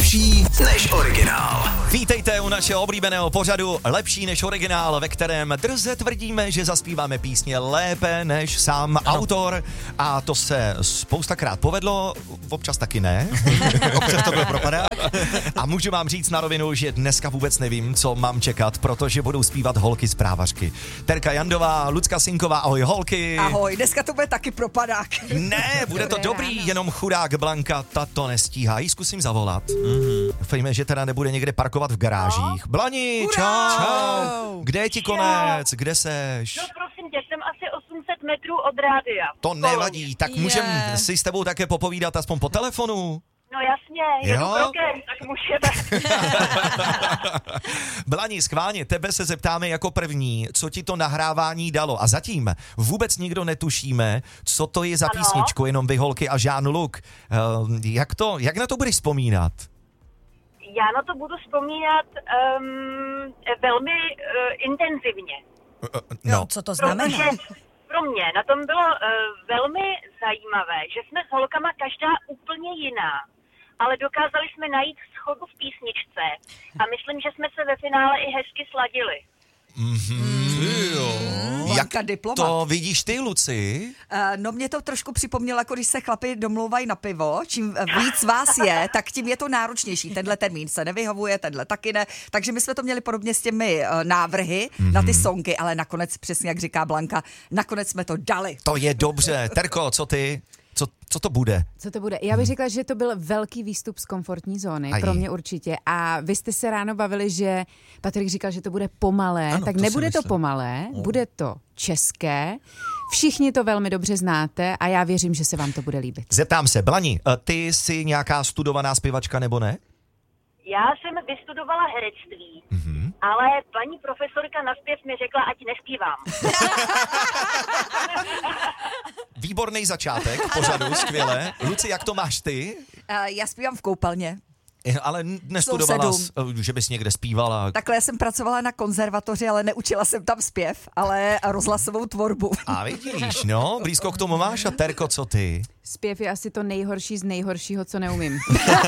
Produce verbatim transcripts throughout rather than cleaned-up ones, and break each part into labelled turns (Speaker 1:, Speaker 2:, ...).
Speaker 1: Lepší než originál.
Speaker 2: Vítejte u našeho oblíbeného pořadu Lepší než originál, ve kterém drze tvrdíme, že zaspíváme písně lépe než sám ano. autor. A to se spoustakrát povedlo, občas taky ne.
Speaker 3: Občas to byl propadák.
Speaker 2: A můžu vám říct na rovinu, že dneska vůbec nevím, co mám čekat, protože budou zpívat holky z Právařky. Terka Jandová, Lucka Sinková, ahoj holky.
Speaker 4: Ahoj, dneska to bude taky propadák.
Speaker 2: Ne, bude to dobrý, jenom chudák Blanka, ta to nestíhá. Jí zkusím zavolat. Mm-hmm. Doufejme, že teda nebude někde parkovat v garážích. No. Blani, čau. čau. Kde je ti konec? Kde seš?
Speaker 5: No prosím tě, jsem asi osm set metrů od rádia.
Speaker 2: To nevadí, tak
Speaker 4: Je.
Speaker 2: můžem si s tebou také popovídat aspoň po telefonu?
Speaker 5: No jasně, jedu krokem, tak můžete.
Speaker 2: Blani, schválně, tebe se zeptáme jako první, co ti to nahrávání dalo. A zatím vůbec nikdo netušíme, co to je za
Speaker 5: Ano.
Speaker 2: písničku, jenom vy holky a Jean Luc. Uh, jak, to, jak na to budeš vzpomínat?
Speaker 5: Já na to budu vzpomínat um, velmi uh, intenzivně.
Speaker 2: Uh,
Speaker 4: No, co to znamená?
Speaker 5: Protože pro mě na tom bylo uh, velmi zajímavé, že jsme s holkama každá úplně jiná, ale dokázali jsme najít shodu v písničce a myslím, že jsme se ve finále i hezky sladili.
Speaker 4: Blanka
Speaker 2: Jak
Speaker 4: diplomat.
Speaker 2: to vidíš ty, Luci?
Speaker 4: Uh, no mě to trošku připomnělo, jako když se chlapi domlouvají na pivo. Čím víc vás je, tak tím je to náročnější. Tenhle termín se nevyhovuje, tenhle taky ne. Takže my jsme to měli podobně s těmi uh, návrhy mm-hmm. na ty songy, ale nakonec, přesně jak říká Blanka, nakonec jsme to dali.
Speaker 2: To je dobře. Terko, co ty? Co, co to bude?
Speaker 6: Co to bude? Já bych řekla, že to byl velký výstup z komfortní zóny,
Speaker 2: Aj.
Speaker 6: pro mě určitě. A vy jste se ráno bavili, že Patrik říkal, že to bude pomalé,
Speaker 3: Ano,
Speaker 6: tak
Speaker 3: to
Speaker 6: nebude
Speaker 3: si
Speaker 6: to
Speaker 3: myslím.
Speaker 6: pomalé, bude to české. Všichni to velmi dobře znáte a já věřím, že se vám to bude líbit.
Speaker 2: Zeptám se, Blani, ty jsi nějaká studovaná zpěvačka nebo ne?
Speaker 5: Já jsem vystudovala herectví, mm-hmm. ale paní profesorka na zpěv mi řekla, ať nespívám.
Speaker 2: Výborný začátek pořadu, skvěle. Luci, jak to máš ty?
Speaker 4: Uh, já zpívám v koupelně.
Speaker 2: Eh, Ale nestudovala,
Speaker 4: Sousedům.
Speaker 2: jsi, že bys někde zpívala.
Speaker 4: Takhle jsem pracovala na konzervatoři, ale neučila jsem tam zpěv, ale rozhlasovou tvorbu.
Speaker 2: A vidíš, no, blízko k tomu máš. A Terko, co ty?
Speaker 6: Zpěv je asi to nejhorší z nejhoršího, co neumím.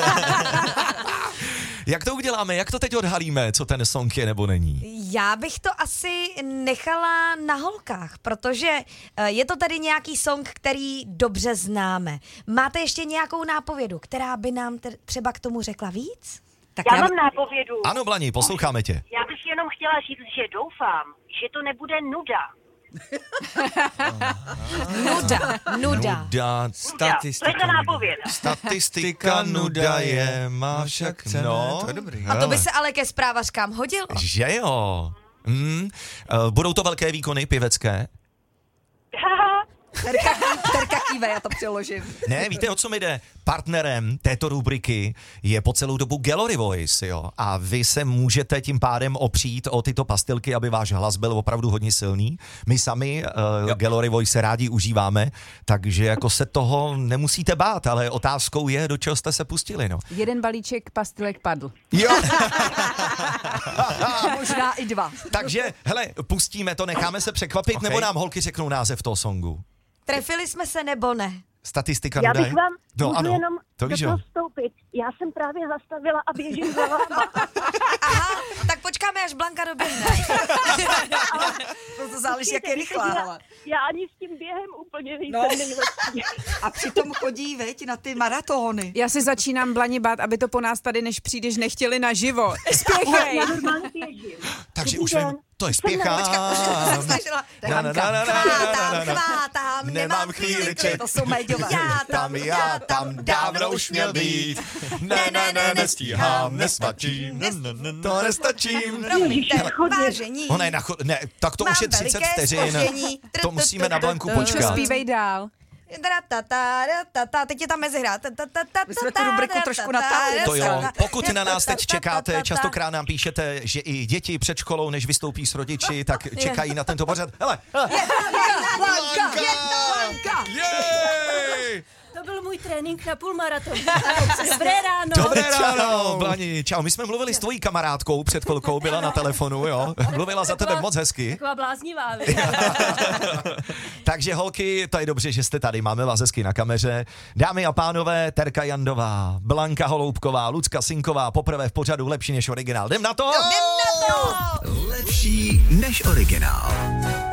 Speaker 2: Jak to uděláme? Jak to teď odhalíme, co ten song je nebo není?
Speaker 7: Já bych to asi nechala na holkách, protože eh, je to tady nějaký song, který dobře známe. Máte ještě nějakou nápovědu, která by nám te- třeba k tomu řekla víc?
Speaker 4: Tak
Speaker 5: Já mám nápovědu.
Speaker 2: Ano, Blani, posloucháme tě.
Speaker 5: Já bych jenom chtěla říct, že doufám, že to nebude nuda.
Speaker 7: Nuda, nuda.
Speaker 2: Nuda,
Speaker 5: To je ta nápověda.
Speaker 2: statistika, nuda je, má však
Speaker 3: cenu.
Speaker 2: no.
Speaker 3: To je dobrý.
Speaker 7: A to by se ale ke zprávařkám hodilo.
Speaker 2: Že jo. Mm. Uh, budou to velké výkony pěvecké?
Speaker 4: Terka, terka kýve, já to přeložím.
Speaker 2: Ne, víte, o co mi jde? Partnerem této rubriky je po celou dobu Gallery Voice, jo. A vy se můžete tím pádem opřít o tyto pastilky, aby váš hlas byl opravdu hodně silný. My sami uh, Gallery Voice se rádi užíváme, takže jako se toho nemusíte bát, ale otázkou je, do čeho jste se pustili, no.
Speaker 6: Jeden balíček pastilek padl.
Speaker 2: Jo.
Speaker 4: Možná i dva.
Speaker 2: Takže, hele, pustíme to, necháme se překvapit, okay. Nebo nám holky řeknou název toho songu?
Speaker 7: Trefili jsme se nebo ne?
Speaker 2: Statistika
Speaker 5: Já
Speaker 2: nuda
Speaker 5: bych
Speaker 2: je?
Speaker 5: vám
Speaker 2: No,
Speaker 5: můžu
Speaker 2: ano,
Speaker 5: jenom
Speaker 2: to víš, jo.
Speaker 5: dostoupit. Já jsem právě zastavila a běžím za váma.
Speaker 7: Aha, tak počkáme, až Blanka doběhne.
Speaker 4: To záleží, jak je rychlá.
Speaker 5: Já,
Speaker 4: Ale.
Speaker 5: já ani s tím během úplně nejsem
Speaker 4: No.
Speaker 5: nejlepší.
Speaker 4: A přitom chodí, veď, na ty maratony.
Speaker 6: Já se začínám Blani bát, aby to po nás tady, než přijdeš, nechtěli naživo. Spěchej!
Speaker 5: Já normálně běžím.
Speaker 2: Takže
Speaker 5: Dobrý
Speaker 2: už
Speaker 5: den.
Speaker 2: vím, to je spěchám.
Speaker 4: jsem snažila.
Speaker 2: Na, na, na, na, na,
Speaker 7: Chvátám, chvátám,
Speaker 2: Nemám chvíli čet.
Speaker 4: To jsou méďové.
Speaker 7: Já
Speaker 2: Tam já tam dávno už měl být. Ne, ne, ne, nestíhám, nesmačím. To nestačím.
Speaker 7: Promiňte, vážení.
Speaker 2: Ona je na cho- ne, tak to
Speaker 7: Mám
Speaker 2: už je třicet
Speaker 7: veliké
Speaker 2: vteřin.
Speaker 7: zpoždění.
Speaker 2: To musíme na Blanku
Speaker 6: Co
Speaker 2: počkat.
Speaker 6: zpívej dál?
Speaker 7: Tata, teď je tam mezihra.
Speaker 4: My jsme tu rubriku trošku natáhli.
Speaker 2: To jo, pokud na nás teď čekáte, častokrát nám píšete, že i děti před školou, než vystoupí s rodiči, tak čekají na tento pořad. Hele, hele.
Speaker 4: Blanka!
Speaker 2: Blanka! Jej!
Speaker 8: byl můj trénink na půlmaraton. Dobré ráno.
Speaker 2: Dobré ráno, Blani. Čau, my jsme mluvili s tvojí kamarádkou před chvilkou, byla na telefonu, jo. Mluvila za tebe moc hezky.
Speaker 8: Taková bláznivá.
Speaker 2: Takže holky, to je dobře, že jste tady, máme vás hezky na kameře. Dámy a pánové, Terka Jandová, Blanka Holoubková, Lucka Sinková, poprvé v pořadu Lepší než originál. Jdem na to?
Speaker 4: Jdem na to!
Speaker 1: Lepší než originál.